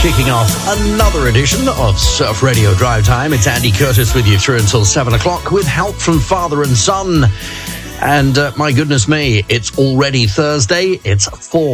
kicking off another edition of Surf Radio Drive Time. It's Andy Curtis with you through until 7 o'clock with help from father and son. And my goodness me, it's already Thursday. It's 4